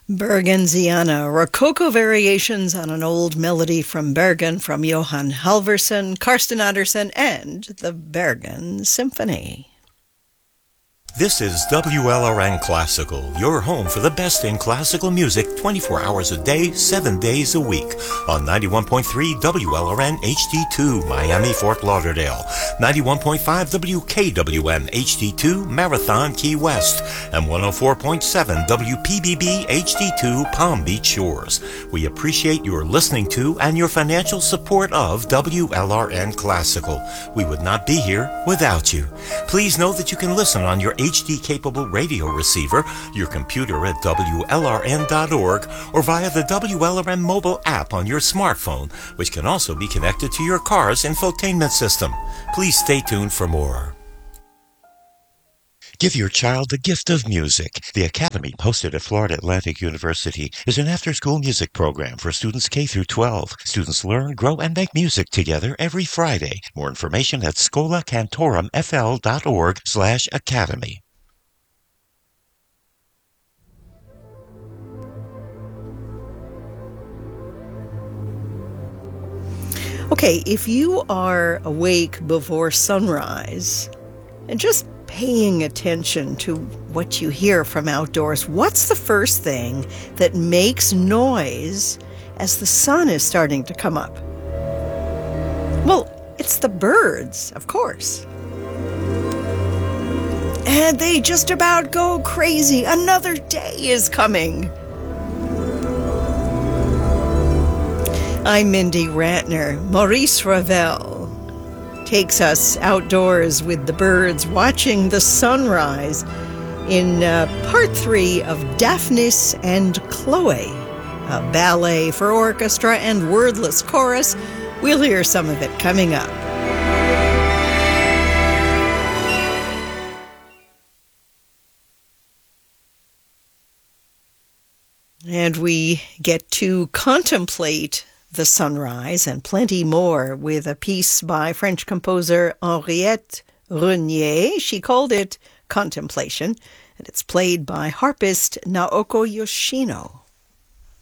Bergensiana, Rococo variations on an old melody from Bergen from Johan Halvorsen, Karsten Andersen, and the Bergen Symphony. This is WLRN Classical, your home for the best in classical music 24 hours a day, 7 days a week. On 91.3 WLRN HD2, Miami, Fort Lauderdale. 91.5 WKWM HD2, Marathon, Key West. And 104.7 WPBB HD2, Palm Beach Shores. We appreciate your listening to and your financial support of WLRN Classical. We would not be here without you. Please know that you can listen on your HD-capable radio receiver, your computer at WLRN.org, or via the WLRN mobile app on your smartphone, which can also be connected to your car's infotainment system. Please stay tuned for more. Give your child the gift of music. The Academy, hosted at Florida Atlantic University, is an after-school music program for students K through 12. Students learn, grow, and make music together every Friday. More information at scolacantorumfl.org/academy. Okay, if you are awake before sunrise and just paying attention to what you hear from outdoors, what's the first thing that makes noise as the sun is starting to come up? Well, it's the birds, of course. And they just about go crazy. Another day is coming. I'm Mindy Ratner. Maurice Ravel takes us outdoors with the birds, watching the sunrise in part 3 of Daphnis and Chloe, a ballet for orchestra and wordless chorus. We'll hear some of it coming up. And we get to contemplate the sunrise and plenty more with a piece by French composer Henriette Renier. She called it Contemplation, and it's played by harpist Naoko Yoshino.